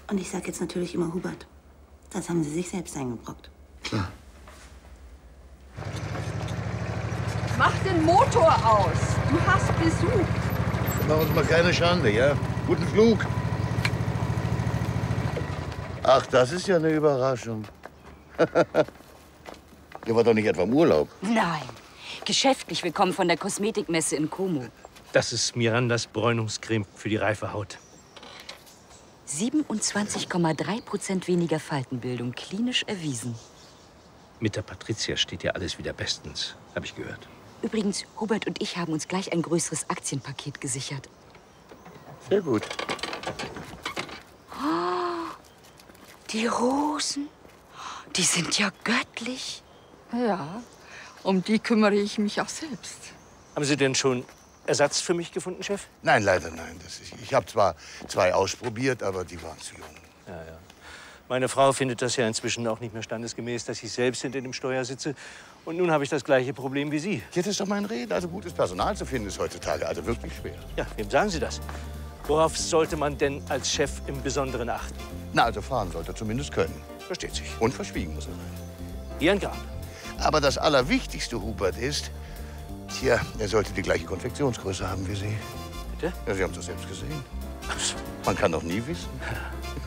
Und ich sag jetzt natürlich immer Hubert. Das haben Sie sich selbst eingebrockt. Klar. Mach den Motor aus. Du hast Besuch. Mach uns mal keine Schande, ja? Guten Flug. Ach, das ist ja eine Überraschung. Ihr war doch nicht etwa im Urlaub? Nein, geschäftlich. Wir kommen von der Kosmetikmesse in Como. Das ist Mirandas Bräunungscreme für die reife Haut. 27,3% weniger Faltenbildung, klinisch erwiesen. Mit der Patricia steht ja alles wieder bestens, habe ich gehört. Übrigens, Hubert und ich haben uns gleich ein größeres Aktienpaket gesichert. Sehr gut. Oh, die Rosen, die sind ja göttlich. Ja, um die kümmere ich mich auch selbst. Haben Sie denn schon Ersatz für mich gefunden, Chef? Nein, leider nein. Ich habe zwar 2 ausprobiert, aber die waren zu jung. Ja, ja. Meine Frau findet das ja inzwischen auch nicht mehr standesgemäß, dass ich selbst hinter dem Steuer sitze. Und nun habe ich das gleiche Problem wie Sie. Jetzt ist doch mein Reden. Also gutes Personal zu finden ist heutzutage also wirklich schwer. Ja, wem sagen Sie das? Worauf sollte man denn als Chef im Besonderen achten? Na, also fahren sollte er zumindest können. Versteht sich. Und verschwiegen muss er sein. Ihren Grab. Aber das Allerwichtigste, Hubert, ist, tja, er sollte die gleiche Konfektionsgröße haben wie Sie. Bitte? Ja, Sie haben es doch selbst gesehen. Man kann doch nie wissen.